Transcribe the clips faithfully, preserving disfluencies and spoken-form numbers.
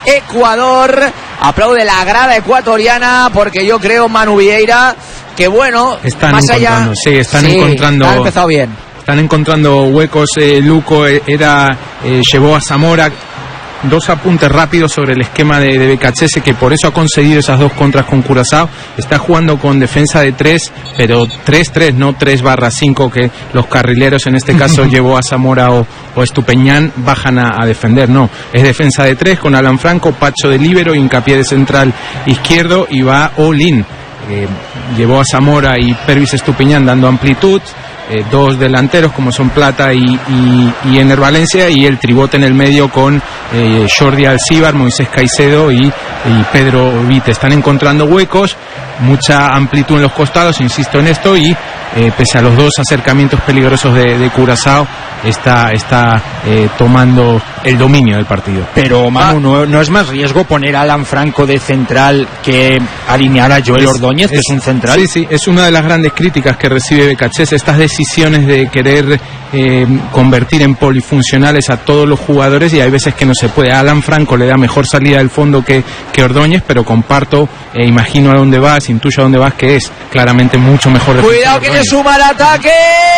Ecuador. Aplaude la grada ecuatoriana porque yo creo, Manu Vieira, que bueno, están más encontrando, allá, sí, están sí, encontrando, han empezado bien. Están encontrando huecos. eh, Luco eh, era eh, llevó a Zamora. Dos apuntes rápidos sobre el esquema de, de Becachese, que por eso ha conseguido esas dos contras con Curazao. Está jugando con defensa de tres, pero tres tres, no tres barra cinco, que los carrileros, en este caso llevó a Zamora o, o Estupiñán, bajan a, a defender. No, es defensa de tres con Alan Franco, Pacho de líbero, hincapié de central izquierdo y va all-in. Eh, llevó a Zamora y Pervis Estupiñán dando amplitud. Eh, dos delanteros como son Plata y, y, y Ener Valencia, y el tribote en el medio con eh, Jordi Alcíbar, Moisés Caicedo y, y Pedro Vite. Están encontrando huecos, mucha amplitud en los costados, insisto en esto, y eh, pese a los dos acercamientos peligrosos de, de Curazao, está, está eh, tomando el dominio del partido. Pero Manu, ¿no, no es más riesgo poner a Alan Franco de central que alinear a Joel es, Ordóñez, que es, es un central? Sí, sí, es una de las grandes críticas que recibe Becachese, estas decisiones de querer eh, convertir en polifuncionales a todos los jugadores, y hay veces que no se puede. A Alan Franco le da mejor salida del fondo que, que Ordóñez, pero comparto, eh, imagino a dónde vas, intuyo a dónde vas, que es claramente mucho mejor. Cuidado que le suma el ataque,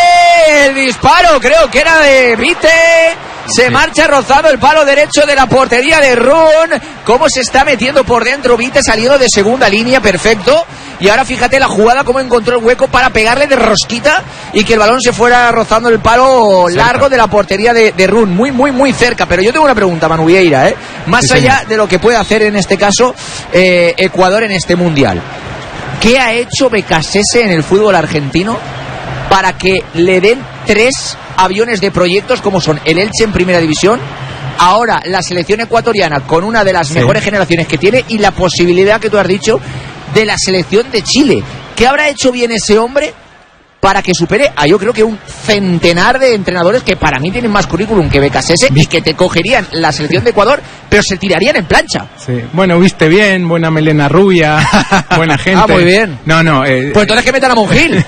el disparo creo que era de Vite. Se marcha rozado el palo derecho de la portería de Run. Cómo se está metiendo por dentro Vite, saliendo de segunda línea, perfecto. Y ahora fíjate la jugada, cómo encontró el hueco para pegarle de rosquita y que el balón se fuera rozando el palo cerca, largo de la portería de, de Run. Muy, muy, muy cerca. Pero yo tengo una pregunta, Manu Vieira, ¿eh? Más sí, allá señor. de lo que puede hacer en este caso eh, Ecuador en este mundial. ¿Qué ha hecho Becachese en el fútbol argentino para que le den tres aviones de proyectos como son el Elche en primera división, ahora la selección ecuatoriana con una de las sí. mejores generaciones que tiene, y la posibilidad que tú has dicho de la selección de Chile? ¿Qué habrá hecho bien ese hombre para que supere a, yo creo que un centenar de entrenadores que para mí tienen más currículum que Becachese y que te cogerían la selección de Ecuador, pero se tirarían en plancha? Sí. Bueno, viste bien, buena melena rubia, buena gente. Ah, muy bien. No, no. Eh, pues entonces que metan a Monjil.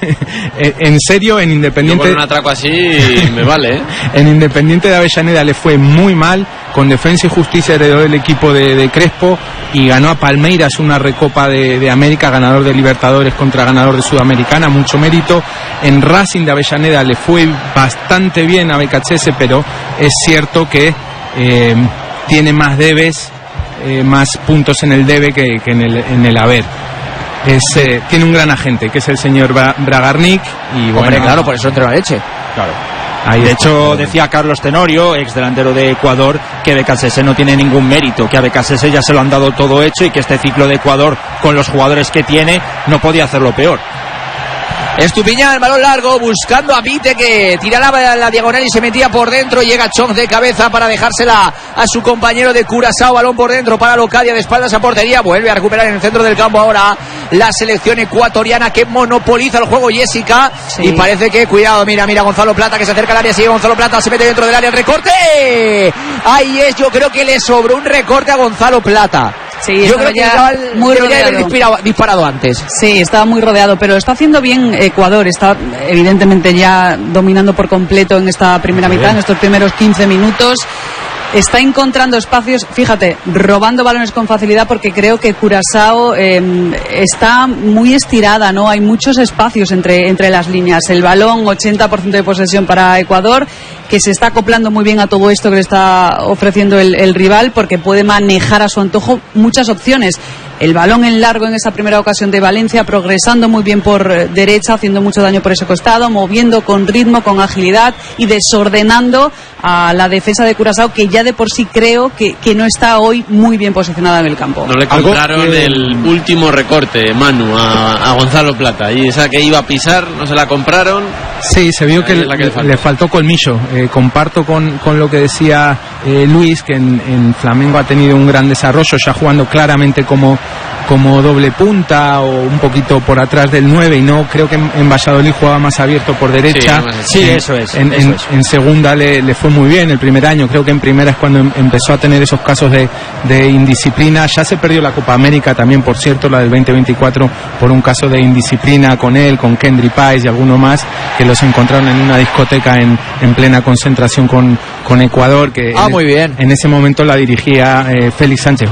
En serio, en Independiente... Yo con un atraco así me vale, ¿eh? En Independiente de Avellaneda le fue muy mal. Con Defensa y Justicia heredó el equipo de, de Crespo y ganó a Palmeiras una Recopa de, de América, ganador de Libertadores contra ganador de Sudamericana, mucho mérito. En Racing de Avellaneda le fue bastante bien a Becachese, pero es cierto que eh, tiene más debes, eh, más puntos en el debe que, que en, el, en el haber. Es, eh, tiene un gran agente, que es el señor Bra- Bragarnik. Y bueno, Hombre, claro, por eso entra la leche. Claro. Ahí de hecho, decía Carlos Tenorio, ex delantero de Ecuador, que Becachese no tiene ningún mérito, que a Becachese ya se lo han dado todo hecho y que este ciclo de Ecuador, con los jugadores que tiene, no podía hacerlo peor. Estupiñán, el balón largo, buscando a Vite, que tiraba la, la diagonal y se metía por dentro. Llega Chong de cabeza para dejársela a su compañero de Curazao. Balón por dentro para Locadia, de espaldas a portería. Vuelve a recuperar en el centro del campo ahora la selección ecuatoriana, que monopoliza el juego, Jessica. Sí. Y parece que, cuidado, mira, mira Gonzalo Plata, que se acerca al área. Sigue Gonzalo Plata, se mete dentro del área. El recorte. Ahí es, yo creo que le sobró un recorte a Gonzalo Plata. Sí, yo creo que ya el, muy debería rodeado. haber disparado, disparado antes. Sí, estaba muy rodeado, pero está haciendo bien Ecuador. Está evidentemente ya dominando por completo en esta primera mitad, en estos primeros quince minutos. Está encontrando espacios, fíjate, robando balones con facilidad, porque creo que Curazao eh, está muy estirada, ¿no? Hay muchos espacios entre, entre las líneas. El balón, ochenta por ciento de posesión para Ecuador, que se está acoplando muy bien a todo esto que le está ofreciendo el, el rival, porque puede manejar a su antojo muchas opciones. El balón en largo en esa primera ocasión de Valencia, progresando muy bien por derecha, haciendo mucho daño por ese costado, moviendo con ritmo, con agilidad y desordenando a la defensa de Curazao, que ya de por sí creo que, que no está hoy muy bien posicionada en el campo. No le compraron que... el último recorte, Manu, a, a Gonzalo Plata, y esa que iba a pisar no se la compraron. Sí, se vio que, que le, faltó. le faltó colmillo. Eh, comparto con, con lo que decía eh, Luis, que en, en Flamengo ha tenido un gran desarrollo, ya jugando claramente como como doble punta o un poquito por atrás del nueve, y no creo que en, en Valladolid jugaba más abierto por derecha. Sí, sí, eso es. En, eso en, es. en segunda le, le fue muy bien el primer año. Creo que en primera es cuando em, empezó a tener esos casos de, de indisciplina. Ya se perdió la Copa América también, por cierto, la del veinte veinticuatro, por un caso de indisciplina con él, con Kendry Páez y alguno más, que los encontraron en una discoteca en, en plena concentración con, con Ecuador, que ah, en, muy bien. en ese momento la dirigía eh, Félix Sánchez.